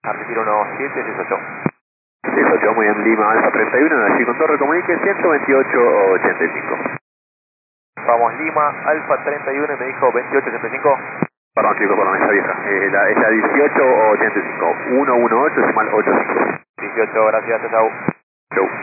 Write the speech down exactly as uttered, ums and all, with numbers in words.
Argentina uno siete seis ocho. seis ocho, muy bien, Lima Alfa treinta y uno, allí con torre comunique ciento veintiocho ochenta y cinco. Vamos, Lima Alfa treinta y uno, me dijo veintiocho ochenta y cinco. Perdón chicos, perdón, esa vieja. Eh, la, esa dieciocho ochenta y cinco. ciento dieciocho, decimal ochenta y cinco. dieciocho, gracias, chau. Chau.